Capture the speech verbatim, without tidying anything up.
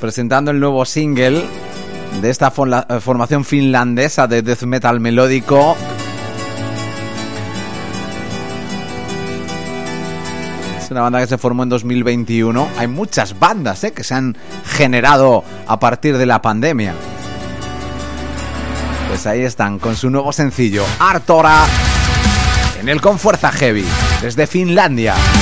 presentando el nuevo single de esta formación finlandesa de death metal melódico. Es una banda que se formó en dos mil veintiuno. Hay muchas bandas ¿eh? que se han generado a partir de la pandemia. Pues ahí están con su nuevo sencillo, Artora, en el Con Fuerza Heavy, desde Finlandia.